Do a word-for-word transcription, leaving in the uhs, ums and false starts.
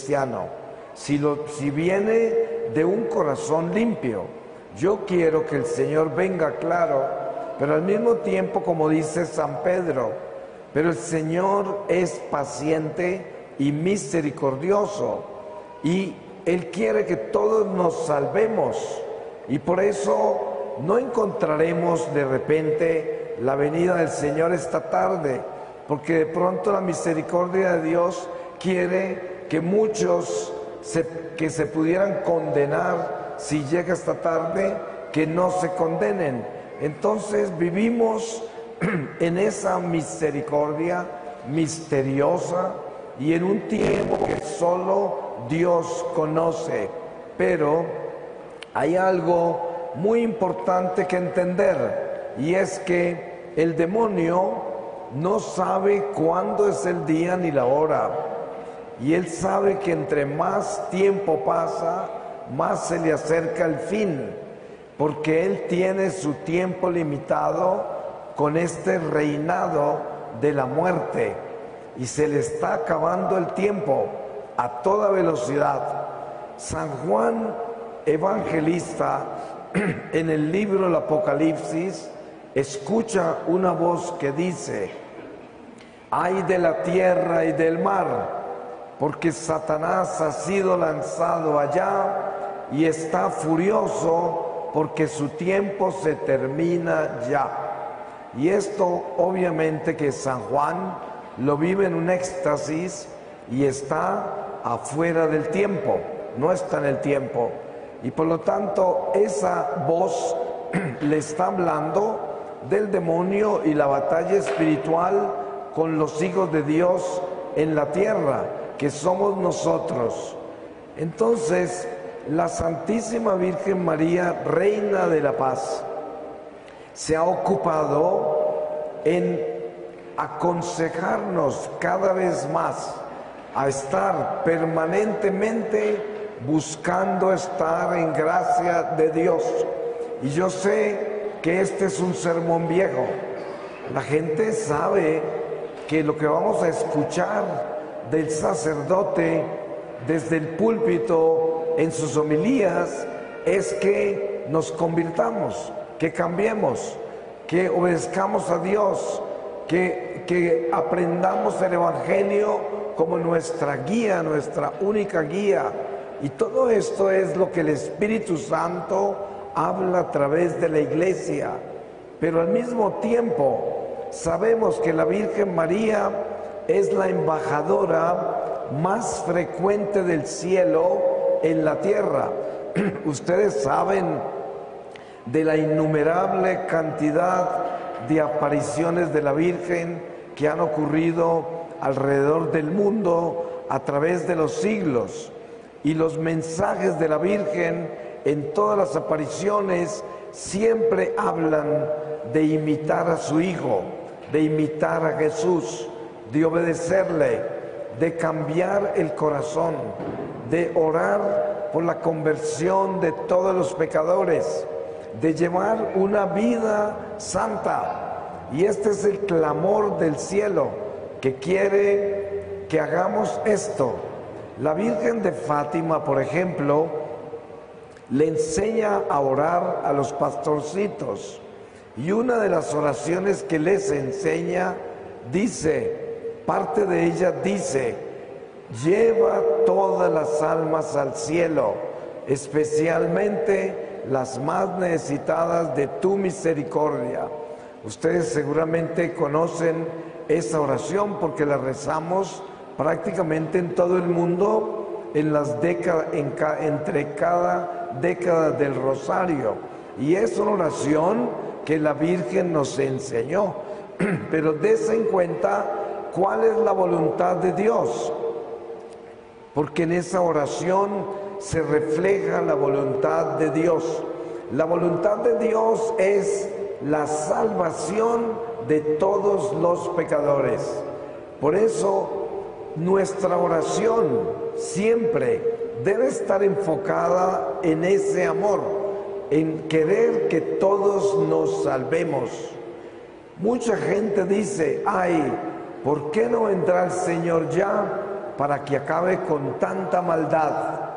cristiano, si, lo, si viene de un corazón limpio. Yo quiero que el Señor venga, claro, pero al mismo tiempo, como dice San Pedro, pero el Señor es paciente y misericordioso, y Él quiere que todos nos salvemos, y por eso no encontraremos de repente la venida del Señor esta tarde, porque de pronto la misericordia de Dios quiere que muchos se, que se pudieran condenar si llega esta tarde, que no se condenen. Entonces vivimos en esa misericordia misteriosa y en un tiempo que solo Dios conoce. Pero hay algo muy importante que entender, y es que el demonio no sabe cuándo es el día ni la hora, y él sabe que entre más tiempo pasa, más se le acerca el fin, porque él tiene su tiempo limitado con este reinado de la muerte, y se le está acabando el tiempo a toda velocidad. San Juan Evangelista, en el libro del Apocalipsis, escucha una voz que dice: ay de la tierra y del mar, porque Satanás ha sido lanzado allá y está furioso porque su tiempo se termina ya. Y esto obviamente que San Juan lo vive en un éxtasis y está afuera del tiempo, no está en el tiempo. Y por lo tanto esa voz le está hablando del demonio y la batalla espiritual con los hijos de Dios en la tierra, que somos nosotros. Entonces, la Santísima Virgen María, Reina de la Paz, se ha ocupado en aconsejarnos cada vez más a estar permanentemente buscando estar en gracia de Dios. Y yo sé que este es un sermón viejo. La gente sabe que lo que vamos a escuchar del sacerdote desde el púlpito en sus homilías es que nos convirtamos, que cambiemos, que obedezcamos a Dios, que, que aprendamos el Evangelio como nuestra guía, nuestra única guía. Y todo esto es lo que el Espíritu Santo habla a través de la Iglesia. Pero al mismo tiempo sabemos que la Virgen María es la embajadora más frecuente del cielo en la tierra. Ustedes saben de la innumerable cantidad de apariciones de la Virgen que han ocurrido alrededor del mundo a través de los siglos, y los mensajes de la Virgen en todas las apariciones siempre hablan de imitar a su Hijo, de imitar a Jesús, de obedecerle, de cambiar el corazón, de orar por la conversión de todos los pecadores, de llevar una vida santa. Y este es el clamor del cielo, que quiere que hagamos esto. La Virgen de Fátima, por ejemplo, le enseña a orar a los pastorcitos, y una de las oraciones que les enseña dice, parte de ella dice: lleva todas las almas al cielo, especialmente las más necesitadas de tu misericordia. Ustedes seguramente conocen esa oración porque la rezamos prácticamente en todo el mundo en las décadas, en ca, entre cada década del rosario, y es una oración que la Virgen nos enseñó. Pero des en cuenta cuál es la voluntad de Dios, porque en esa oración se refleja la voluntad de Dios. La voluntad de Dios es la salvación de todos los pecadores. Por eso nuestra oración siempre debe estar enfocada en ese amor, en querer que todos nos salvemos. Mucha gente dice: ay, ¿por qué no vendrá el Señor ya? para que acabe con tanta maldad